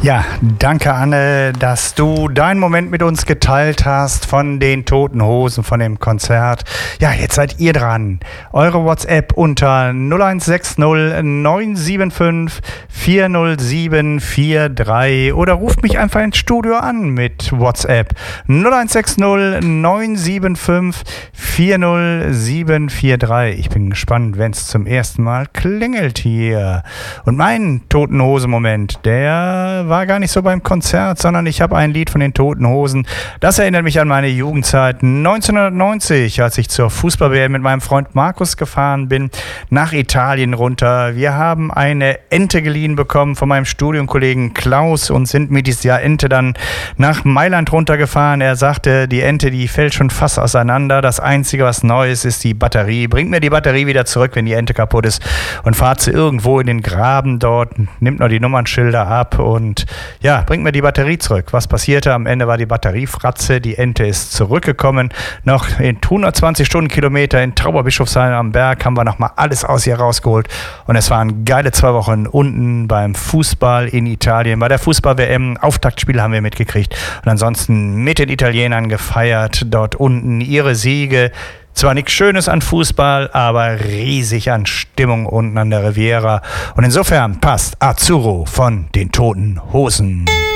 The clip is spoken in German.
Ja, danke Anne, dass du deinen Moment mit uns geteilt hast von den Toten Hosen, von dem Konzert. Ja, jetzt seid ihr dran. Eure WhatsApp unter 0160 975 40743 oder ruft mich einfach ins Studio an mit WhatsApp 0160 975 40743. Ich bin gespannt, wenn es zum ersten Mal klingelt hier. Und mein Toten Hose Moment, der war gar nicht so beim Konzert, sondern ich habe ein Lied von den Toten Hosen. Das erinnert mich an meine Jugendzeit 1990, als ich zur Fußball-WM mit meinem Freund Markus gefahren bin, nach Italien runter. Wir haben eine Ente geliehen bekommen von meinem Studienkollegen Klaus und sind mit dieser Ente dann nach Mailand runtergefahren. Er sagte, die Ente, die fällt schon fast auseinander. Das Einzige, was neu ist die Batterie. Bringt mir die Batterie wieder zurück, wenn die Ente kaputt ist, und fahrt sie irgendwo in den Graben dort, nimmt noch die Nummernschilder ab und ja, bringt mir die Batterie zurück. Was passierte? Am Ende war die Batterie Fratze, die Ente ist zurückgekommen. Noch in 120 Stundenkilometer in Trauberbischofsheim am Berg haben wir nochmal alles aus ihr rausgeholt und es waren geile 2 Wochen unten beim Fußball in Italien. Bei der Fußball-WM, Auftaktspiele haben wir mitgekriegt und ansonsten mit den Italienern gefeiert, dort unten ihre Siege. Zwar nichts Schönes an Fußball, aber riesig an Stimmung unten an der Riviera. Und insofern passt Azzurro von den Toten Hosen.